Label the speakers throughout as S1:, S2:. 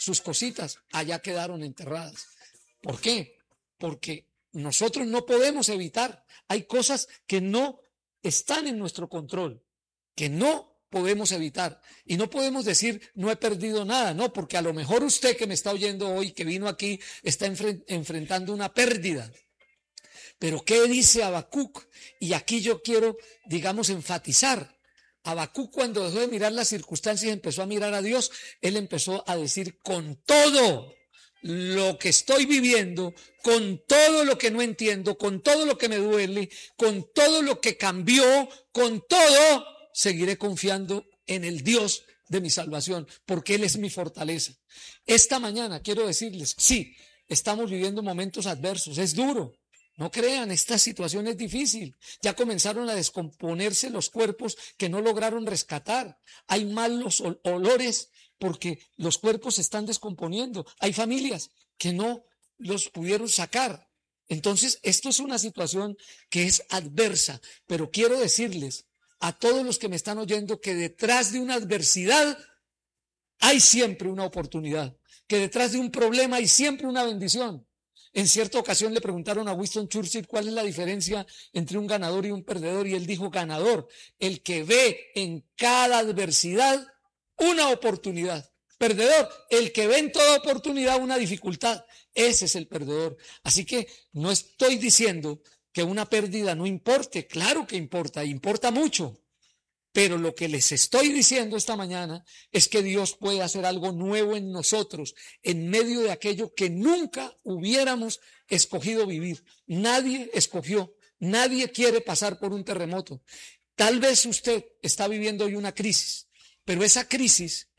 S1: sus cositas, allá quedaron enterradas. ¿Por qué? Porque nosotros no podemos evitar. Hay cosas que no están en nuestro control, que no podemos evitar. Y no podemos decir, no he perdido nada, no, porque a lo mejor usted que me está oyendo hoy, que vino aquí, está enfrentando una pérdida. Pero ¿qué dice Habacuc? Y aquí yo quiero, digamos, enfatizar. Habacuc, cuando dejó de mirar las circunstancias y empezó a mirar a Dios, él empezó a decir, con todo lo que estoy viviendo, con todo lo que no entiendo, con todo lo que me duele, con todo lo que cambió, con todo, seguiré confiando en el Dios de mi salvación, porque Él es mi fortaleza. Esta mañana quiero decirles, sí, estamos viviendo momentos adversos, es duro. No crean, esta situación es difícil. Ya comenzaron a descomponerse los cuerpos que no lograron rescatar. Hay malos olores porque los cuerpos se están descomponiendo. Hay familias que no los pudieron sacar. Entonces, esto es una situación que es adversa. Pero quiero decirles a todos los que me están oyendo que detrás de una adversidad hay siempre una oportunidad. Que detrás de un problema hay siempre una bendición. En cierta ocasión le preguntaron a Winston Churchill cuál es la diferencia entre un ganador y un perdedor, y él dijo: ganador, el que ve en cada adversidad una oportunidad. Perdedor, el que ve en toda oportunidad una dificultad. Ese es el perdedor. Así que no estoy diciendo que una pérdida no importe, claro que importa, importa mucho. Pero lo que les estoy diciendo esta mañana es que Dios puede hacer algo nuevo en nosotros, en medio de aquello que nunca hubiéramos escogido vivir. Nadie escogió, nadie quiere pasar por un terremoto. Tal vez usted está viviendo hoy una crisis, pero esa crisis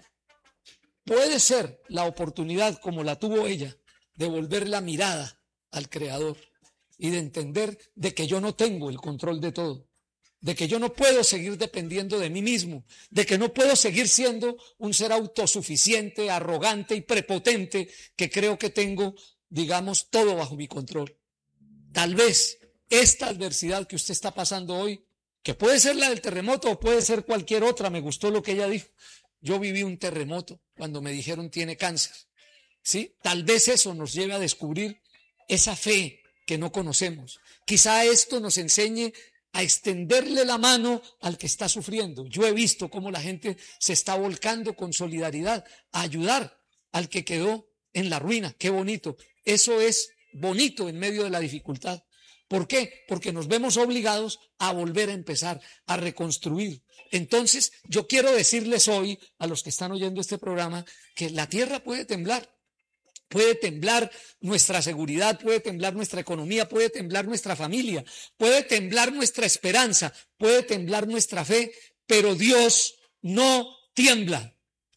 S1: puede ser la oportunidad, como la tuvo ella, de volver la mirada al Creador y de entender de que yo no tengo el control de todo. De que yo no puedo seguir dependiendo de mí mismo, de que no puedo seguir siendo un ser autosuficiente, arrogante y prepotente que creo que tengo, digamos, todo bajo mi control. Tal vez esta adversidad que usted está pasando hoy, que puede ser la del terremoto o puede ser cualquier otra, me gustó lo que ella dijo. Yo viví un terremoto cuando me dijeron tiene cáncer. ¿Sí? Tal vez eso nos lleve a descubrir esa fe que no conocemos. Quizá esto nos enseñe a extenderle la mano al que está sufriendo. Yo he visto cómo la gente se está volcando con solidaridad a ayudar al que quedó en la ruina. Qué bonito. Eso es bonito en medio de la dificultad. ¿Por qué? Porque nos vemos obligados a volver a empezar, a reconstruir. Entonces, yo quiero decirles hoy a los que están oyendo este programa que la tierra puede temblar. Puede temblar nuestra seguridad, puede temblar nuestra economía, puede temblar nuestra familia, puede temblar nuestra esperanza, puede temblar nuestra fe, pero Dios no tiembla.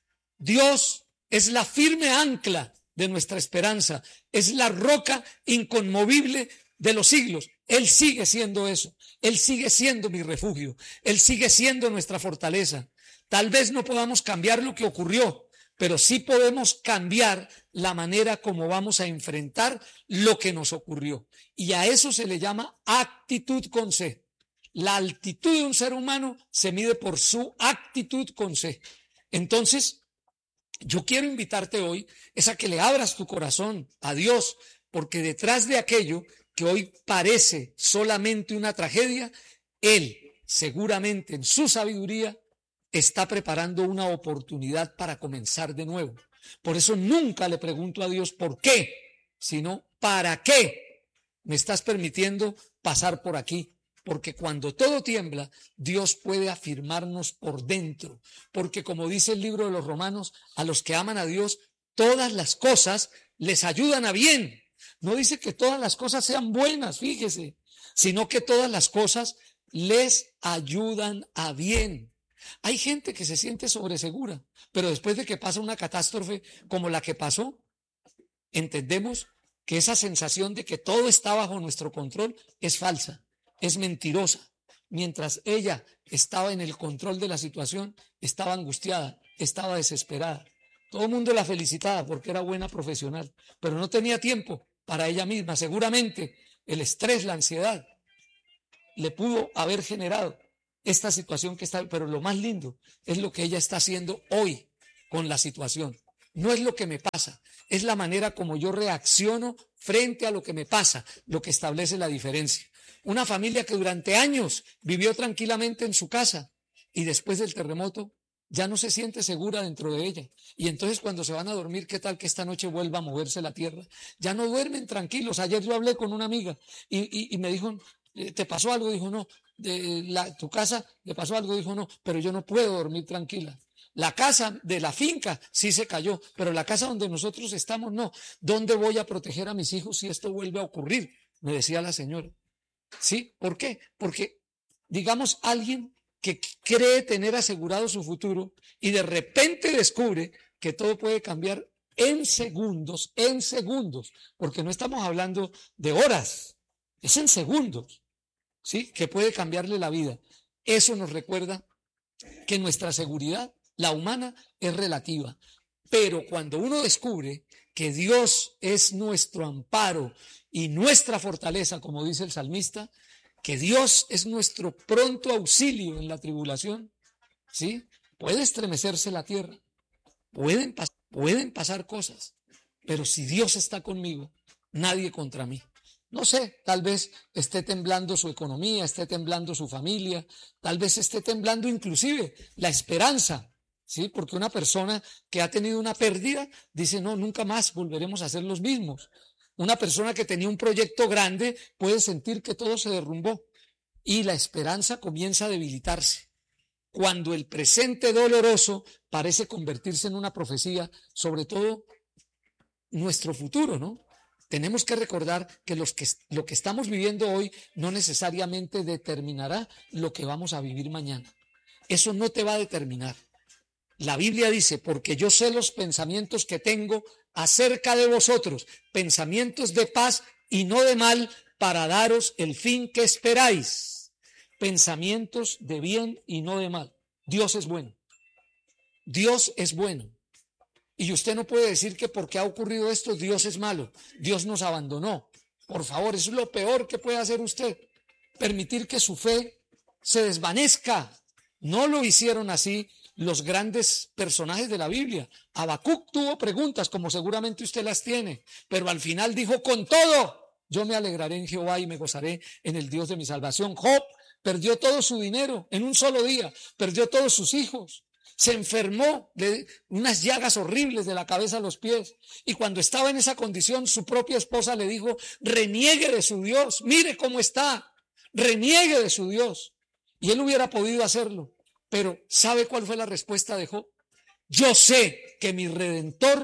S1: Dios es la firme ancla de nuestra esperanza, es la roca inconmovible de los siglos. Él sigue siendo eso, Él sigue siendo mi refugio, Él sigue siendo nuestra fortaleza. Tal vez no podamos cambiar lo que ocurrió, pero sí podemos cambiar la manera como vamos a enfrentar lo que nos ocurrió. Y a eso se le llama actitud con C. La altitud de un ser humano se mide por su actitud con C. Entonces, yo quiero invitarte hoy es a que le abras tu corazón a Dios, porque detrás de aquello que hoy parece solamente una tragedia, Él seguramente en su sabiduría está preparando una oportunidad para comenzar de nuevo. Por eso nunca le pregunto a Dios por qué, sino para qué me estás permitiendo pasar por aquí. Porque cuando todo tiembla, Dios puede afirmarnos por dentro. Porque como dice el libro de los Romanos, a los que aman a Dios, todas las cosas les ayudan a bien. No dice que todas las cosas sean buenas, fíjese, sino que todas las cosas les ayudan a bien. Hay gente que se siente sobresegura, pero después de que pasa una catástrofe como la que pasó, entendemos que esa sensación de que todo está bajo nuestro control es falsa, es mentirosa. Mientras ella estaba en el control de la situación, estaba angustiada, estaba desesperada. Todo el mundo la felicitaba porque era buena profesional, pero no tenía tiempo para ella misma. Seguramente el estrés, la ansiedad, le pudo haber generado esta situación que está, pero lo más lindo es lo que ella está haciendo hoy con la situación. no es lo que me pasa, es la manera como yo reacciono frente a lo que me pasa, lo que establece la diferencia. Una familia que durante años vivió tranquilamente en su casa y después del terremoto ya no se siente segura dentro de ella. Y entonces cuando se van a dormir, ¿qué tal que esta noche vuelva a moverse la tierra? Ya no duermen tranquilos. Ayer yo hablé con una amiga y me dijo, ¿te pasó algo? Dijo, no. ¿Tu casa le pasó algo? Dijo, no, pero yo no puedo dormir tranquila. La casa de la finca sí se cayó, pero la casa donde nosotros estamos no. ¿Dónde voy a proteger a mis hijos si esto vuelve a ocurrir? Me decía la señora. ¿Sí? ¿Por qué? Porque, digamos, alguien que cree tener asegurado su futuro y de repente descubre que todo puede cambiar en segundos, porque no estamos hablando de horas, es en segundos, ¿sí? Que puede cambiarle la vida. Eso nos recuerda que nuestra seguridad, la humana, es relativa. Pero cuando uno descubre que Dios es nuestro amparo y nuestra fortaleza, como dice el salmista, que Dios es nuestro pronto auxilio en la tribulación, ¿sí? Puede estremecerse la tierra, pueden pasar cosas, pero si Dios está conmigo, nadie contra mí. No sé, tal vez esté temblando su economía, esté temblando su familia, tal vez esté temblando inclusive la esperanza, ¿sí? Porque una persona que ha tenido una pérdida dice, no, nunca más volveremos a ser los mismos. Una persona que tenía un proyecto grande puede sentir que todo se derrumbó y la esperanza comienza a debilitarse. Cuando el presente doloroso parece convertirse en una profecía, sobre todo nuestro futuro, ¿no? Tenemos que recordar que lo que estamos viviendo hoy no necesariamente determinará lo que vamos a vivir mañana. Eso no te va a determinar. La Biblia dice, porque yo sé los pensamientos que tengo acerca de vosotros, pensamientos de paz y no de mal, para daros el fin que esperáis. Pensamientos de bien y no de mal. Dios es bueno. Dios es bueno. Y usted no puede decir que porque ha ocurrido esto, Dios es malo. Dios nos abandonó. Por favor, eso es lo peor que puede hacer usted. Permitir que su fe se desvanezca. No lo hicieron así los grandes personajes de la Biblia. Habacuc tuvo preguntas, como seguramente usted las tiene, pero al final dijo, con todo, yo me alegraré en Jehová y me gozaré en el Dios de mi salvación. Job perdió todo su dinero en un solo día, perdió todos sus hijos, se enfermó de unas llagas horribles de la cabeza a los pies, y cuando estaba en esa condición, su propia esposa le dijo, reniegue de su Dios, mire cómo está, reniegue de su Dios. Y él hubiera podido hacerlo, pero ¿sabe cuál fue la respuesta de Job? Yo sé que mi Redentor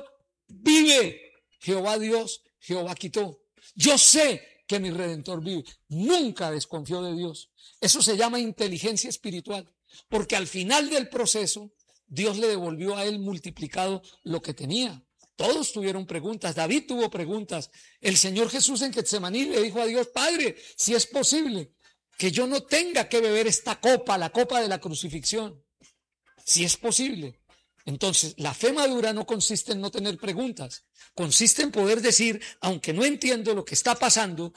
S1: vive. Jehová Dios, Jehová quitó. Yo sé que mi Redentor vive. Nunca desconfió de Dios. Eso se llama inteligencia espiritual, porque al final del proceso Dios le devolvió a él multiplicado lo que tenía. Todos tuvieron preguntas. David tuvo preguntas. El Señor Jesús en Getsemaní le dijo a Dios, Padre, si es posible que yo no tenga que beber esta copa, la copa de la crucifixión, si es posible. Entonces, la fe madura no consiste en no tener preguntas, consiste en poder decir, aunque no entiendo lo que está pasando,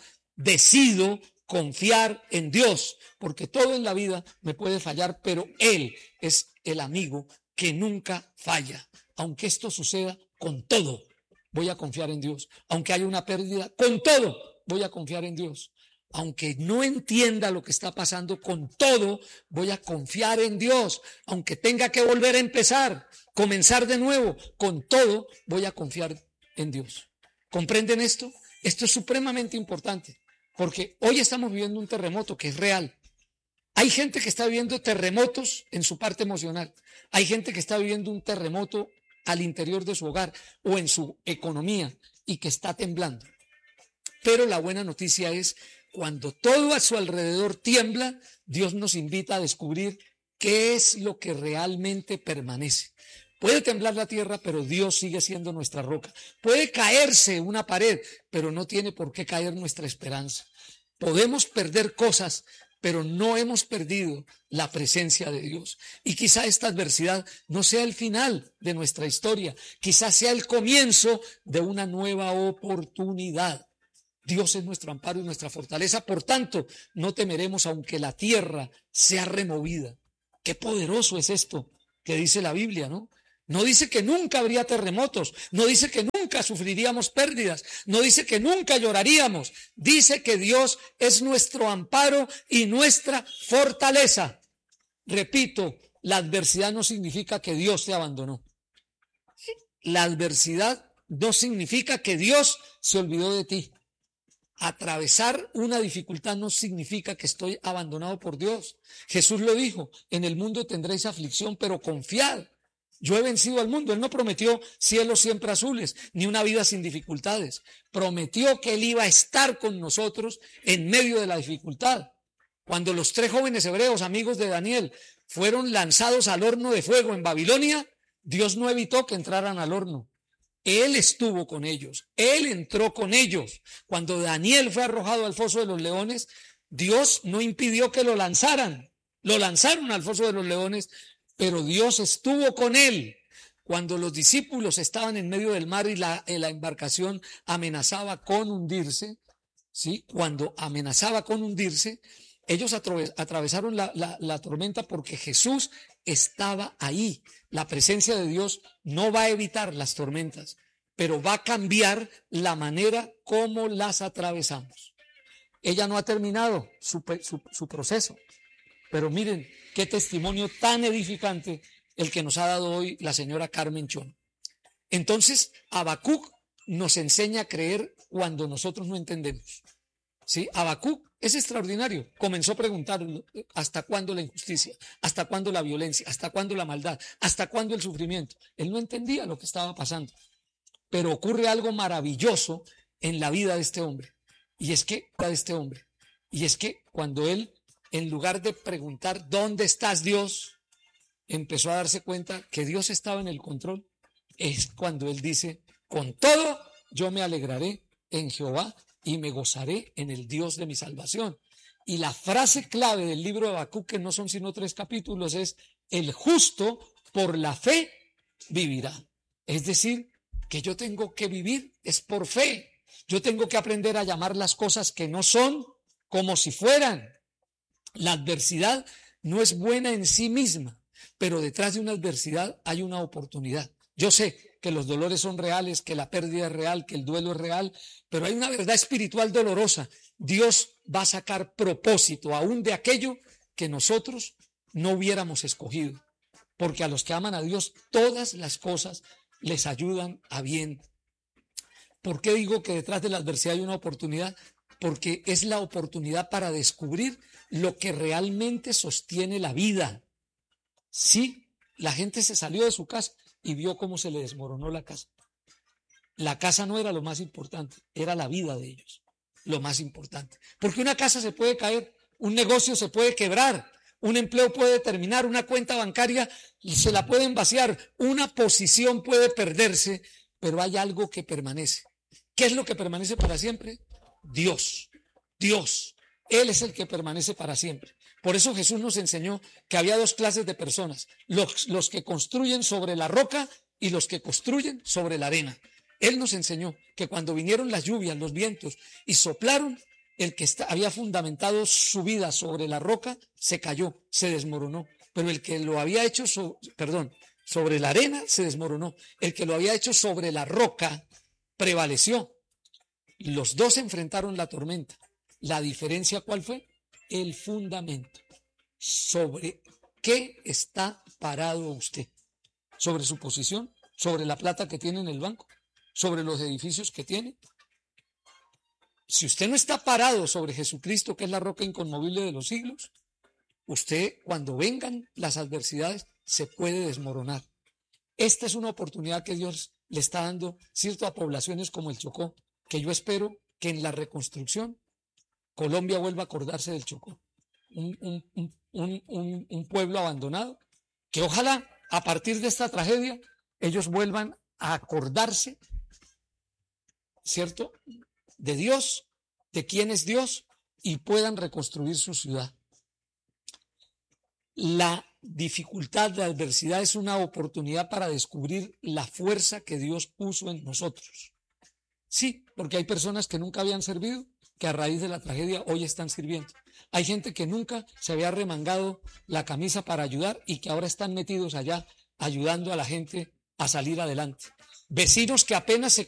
S1: decido confiar en Dios, porque todo en la vida me puede fallar, pero Él es el amigo que nunca falla. Aunque esto suceda, con todo voy a confiar en Dios. Aunque haya una pérdida, con todo voy a confiar en Dios. Aunque no entienda lo que está pasando, con todo voy a confiar en Dios. Aunque tenga que volver a empezar, comenzar de nuevo, con todo voy a confiar en Dios. ¿Comprenden esto? Esto es supremamente importante, porque hoy estamos viviendo un terremoto que es real. Hay gente que está viviendo terremotos en su parte emocional. Hay gente que está viviendo un terremoto al interior de su hogar o en su economía y que está temblando. Pero la buena noticia es, cuando todo a su alrededor tiembla, Dios nos invita a descubrir qué es lo que realmente permanece. Puede temblar la tierra, pero Dios sigue siendo nuestra roca. Puede caerse una pared, pero no tiene por qué caer nuestra esperanza. Podemos perder cosas, pero no hemos perdido la presencia de Dios. Y quizá esta adversidad no sea el final de nuestra historia, quizá sea el comienzo de una nueva oportunidad. Dios es nuestro amparo y nuestra fortaleza, por tanto, no temeremos aunque la tierra sea removida. Qué poderoso es esto que dice la Biblia, ¿no? No dice que nunca habría terremotos, no dice que nunca sufriríamos pérdidas, no dice que nunca lloraríamos. Dice que Dios es nuestro amparo y nuestra fortaleza. Repito, la adversidad no significa que Dios te abandonó. La adversidad no significa que Dios se olvidó de ti. Atravesar una dificultad no significa que estoy abandonado por Dios. Jesús lo dijo, en el mundo tendréis aflicción, pero confiad. Yo he vencido al mundo. Él no prometió cielos siempre azules, ni una vida sin dificultades. Prometió que Él iba a estar con nosotros en medio de la dificultad. Cuando los 3 jóvenes hebreos, amigos de Daniel, fueron lanzados al horno de fuego en Babilonia, Dios no evitó que entraran al horno. Él estuvo con ellos, Él entró con ellos. Cuando Daniel fue arrojado al foso de los leones, Dios no impidió que lo lanzaron al foso de los leones, pero Dios estuvo con él. Cuando los discípulos estaban en medio del mar y la embarcación amenazaba con hundirse, ¿sí? Cuando amenazaba con hundirse, ellos atravesaron la tormenta porque Jesús estaba ahí. La presencia de Dios no va a evitar las tormentas, pero va a cambiar la manera como las atravesamos. Ella no ha terminado su proceso, pero miren qué testimonio tan edificante el que nos ha dado hoy la señora Carmen Chón. Entonces, Habacuc nos enseña a creer cuando nosotros no entendemos. ¿Sí? Habacuc es extraordinario. Comenzó a preguntar hasta cuándo la injusticia, hasta cuándo la violencia, hasta cuándo la maldad, hasta cuándo el sufrimiento. Él no entendía lo que estaba pasando. Pero ocurre algo maravilloso en la vida de este hombre. Y es que cuando él, en lugar de preguntar ¿dónde estás, Dios?, empezó a darse cuenta que Dios estaba en el control. Es cuando él dice: con todo yo me alegraré en Jehová y me gozaré en el Dios de mi salvación. Y la frase clave del libro de Habacuc, que no son sino 3 capítulos, es: el justo por la fe vivirá. Es decir, que yo tengo que vivir es por fe. Yo tengo que aprender a llamar las cosas que no son como si fueran. La adversidad no es buena en sí misma, pero detrás de una adversidad hay una oportunidad. Yo sé que los dolores son reales, que la pérdida es real, que el duelo es real, pero hay una verdad espiritual dolorosa. Dios va a sacar propósito aún de aquello que nosotros no hubiéramos escogido, porque a los que aman a Dios todas las cosas les ayudan a bien. ¿Por qué digo que detrás de la adversidad hay una oportunidad? Porque es la oportunidad para descubrir lo que realmente sostiene la vida. Sí, la gente se salió de su casa y vio cómo se le desmoronó la casa. La casa no era lo más importante, era la vida de ellos lo más importante. Porque una casa se puede caer, un negocio se puede quebrar, un empleo puede terminar, una cuenta bancaria se la pueden vaciar, una posición puede perderse, pero hay algo que permanece. ¿Qué es lo que permanece para siempre? Dios. Dios. Él es el que permanece para siempre. Por eso Jesús nos enseñó que había 2 clases de personas: los que construyen sobre la roca y los que construyen sobre la arena. Él nos enseñó que cuando vinieron las lluvias, los vientos y soplaron, el que había fundamentado su vida sobre la roca se cayó, se desmoronó. Pero el que lo había hecho sobre la arena se desmoronó. El que lo había hecho sobre la roca prevaleció. Los 2 enfrentaron la tormenta. ¿La diferencia cuál fue? El fundamento. ¿Sobre qué está parado usted? ¿Sobre su posición? ¿Sobre la plata que tiene en el banco? ¿Sobre los edificios que tiene? Si usted no está parado sobre Jesucristo, que es la roca inconmovible de los siglos, usted, cuando vengan las adversidades, se puede desmoronar. Esta es una oportunidad que Dios le está dando, ¿cierto?, a poblaciones como el Chocó, que yo espero que en la reconstrucción Colombia vuelva a acordarse del Chocó, un pueblo abandonado, que ojalá a partir de esta tragedia ellos vuelvan a acordarse, ¿cierto?, de Dios, de quién es Dios, y puedan reconstruir su ciudad. La dificultad, la adversidad es una oportunidad para descubrir la fuerza que Dios puso en nosotros. Sí, porque hay personas que nunca habían servido, que a raíz de la tragedia hoy están sirviendo. Hay gente que nunca se había remangado la camisa para ayudar y que ahora están metidos allá ayudando a la gente a salir adelante. Vecinos que apenas se